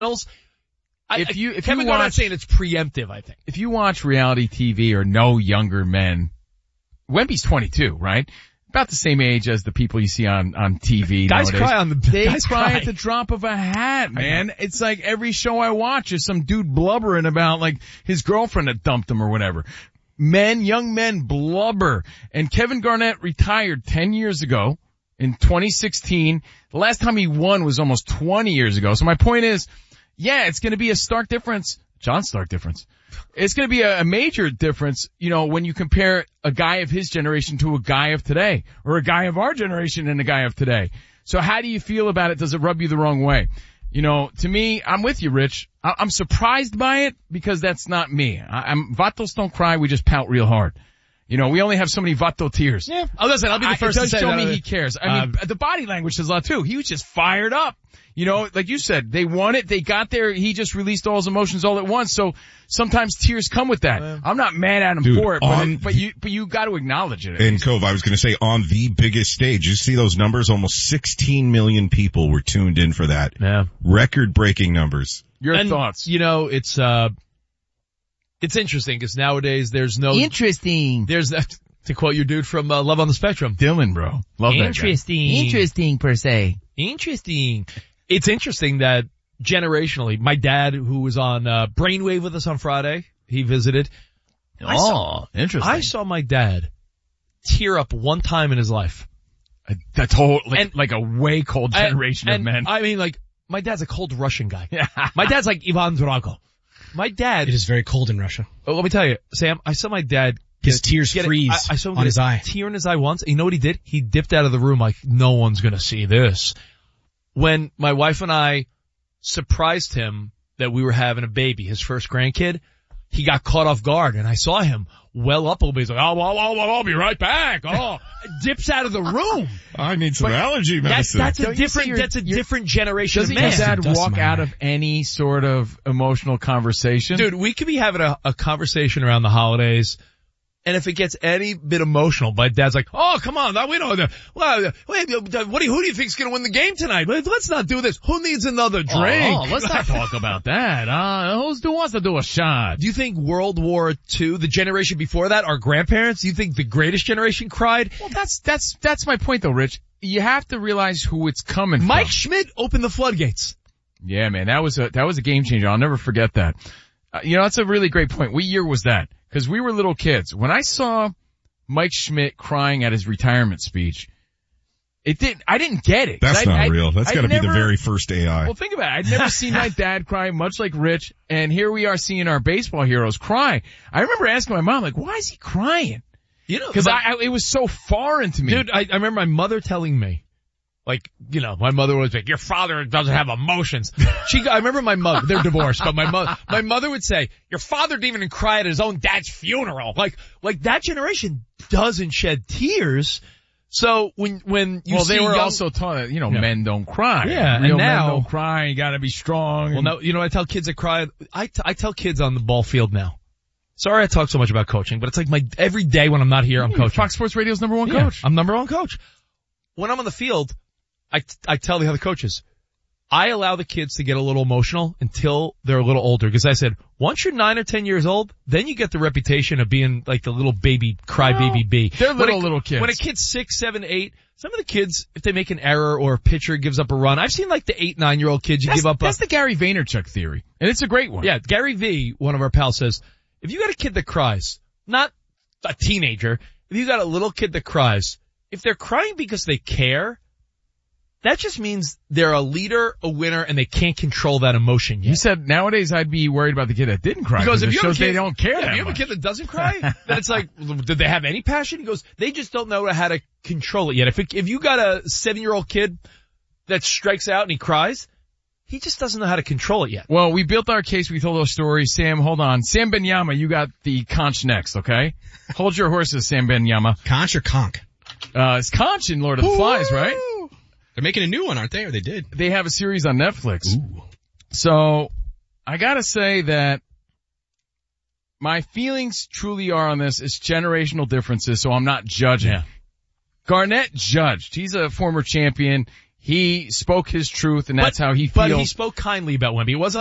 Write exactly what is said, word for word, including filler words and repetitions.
If you, if Kevin you watch, Garnett's saying it's preemptive, I think. If you watch reality T V or know younger men, Wemby's twenty-two, right? About the same age as the people you see on, on T V Guys nowadays. cry on the, They guys cry cry at the drop of a hat, man. It's like every show I watch is some dude blubbering about like his girlfriend that dumped him or whatever. Men, young men blubber. And Kevin Garnett retired ten years ago in twenty sixteen. The last time he won was almost twenty years ago. So my point is, yeah, it's going to be a stark difference. John Stark difference. It's going to be a, a major difference, you know, when you compare a guy of his generation to a guy of today, or a guy of our generation and a guy of today. So how do you feel about it? Does it rub you the wrong way? You know, to me, I'm with you, Rich. I, I'm surprised by it because that's not me. I, I'm, Vatos don't cry, we just pout real hard. You know, we only have so many Vato tears. Yeah. Oh, listen, I'll be the first I, it to does say show that. me he cares. I mean, uh, the body language says a lot too. He was just fired up. You know, like you said, they won it, they got there, he just released all his emotions all at once, so sometimes tears come with that. Uh, I'm not mad at him dude, for it, but, on, it, but you, but you gotta acknowledge it. And Cove, I was gonna say, on the biggest stage, you see those numbers? Almost sixteen million people were tuned in for that. Yeah. Record-breaking numbers. Your and, thoughts? You know, it's, uh, it's interesting, because nowadays there's no... Interesting. There's that, to quote your dude from uh, Love on the Spectrum. Dylan, bro. Love that Interesting. guy. Interesting, per se. Interesting. It's interesting that generationally, my dad, who was on uh, Brainwave with us on Friday, he visited. Oh, I saw, interesting. I saw my dad tear up one time in his life. A, that's whole, like, and, like a way cold generation and, of men. I mean, like, my dad's a cold Russian guy. My dad's like Ivan Drago. My dad. It is very cold in Russia. Oh, let me tell you, Sam, I saw my dad. His tears get freeze I, I saw him on his eye. Tear in his eye once. You know what he did? He dipped out of the room like, no one's gonna see this. When my wife and I surprised him that we were having a baby, his first grandkid, he got caught off guard, and I saw him well up a little bit. He's like, oh, well, well, well, I'll be right back. Oh, dips out of the room. I need some but allergy medicine. That's, that's a different, that's a different generation of man. Doesn't your dad walk out of any sort of emotional conversation? Dude, we could be having a, a conversation around the holidays, and if it gets any bit emotional, my dad's like, oh, come on, we don't, well, wait, what do you, who do you think's gonna win the game tonight? Let's not do this. Who needs another drink? Oh, let's not talk about that. Uh, who's, who wants to do a shot? Do you think World War Two, the generation before that, our grandparents, do you think the greatest generation cried? Well, that's, that's, that's my point though, Rich. You have to realize who it's coming from. Mike Schmidt opened the floodgates. Yeah, man, that was a, that was a game changer. I'll never forget that. Uh, you know, that's a really great point. What year was that? Because we were little kids. When I saw Mike Schmidt crying at his retirement speech, it didn't, I didn't get it. That's I, not I, real. That's got to be the very first A I. Well, think about it. I'd never seen my dad cry, much like Rich, and here we are seeing our baseball heroes cry. I remember asking my mom, like, why is he crying? You know, because I, I, it was so foreign to me. Dude, I, I remember my mother telling me, like, you know, my mother was like, your father doesn't have emotions. She, I remember my mother, they're divorced, but my mother, my mother would say, your father didn't even cry at his own dad's funeral. Like, like that generation doesn't shed tears. So when, when you well, see they were young, also taught, you know, yeah. men don't cry. Yeah, Real and now, men don't cry. You gotta be strong. Well, no, you know, I tell kids that cry, I, t- I tell kids on the ball field now. Sorry I talk so much about coaching, but it's like my, every day when I'm not here, I'm yeah, coaching. Fox Sports Radio's number one yeah, coach. I'm number one coach. When I'm on the field, I, I tell the other coaches, I allow the kids to get a little emotional until they're a little older. Because I said, once you're nine or ten years old, then you get the reputation of being like the little baby, crybaby well, bee. They're little, a, little kids. When a kid's six, seven, eight, some of the kids, if they make an error or a pitcher gives up a run, I've seen like the eight, nine year old kids, you that's, give up That's a, the Gary Vaynerchuk theory. And it's a great one. Yeah, Gary V, one of our pals says, if you got a kid that cries, not a teenager, if you got a little kid that cries, if they're crying because they care, that just means they're a leader, a winner, and they can't control that emotion yet. You said nowadays I'd be worried about the kid that didn't cry. Because if it you have a shows kid, they don't care yeah, that if you have much. a kid that doesn't cry, that's like, did they have any passion? He goes, they just don't know how to control it yet. If it, if you got a seven-year-old kid that strikes out and he cries, he just doesn't know how to control it yet. Well, we built our case. We told those stories. Sam, hold on. Sam Benyama, you got the conch next, okay? Hold your horses, Sam Benyama. Conch or conch? Uh, it's Conch in Lord of the Flies, right? They're making a new one, aren't they? Or they did. They have a series on Netflix. Ooh. So, I gotta say that my feelings truly are on this. It's generational differences, so I'm not judging. Yeah. Garnett judged. He's a former champion. He spoke his truth, and that's but, how he feels. But he spoke kindly about Wemby. It wasn't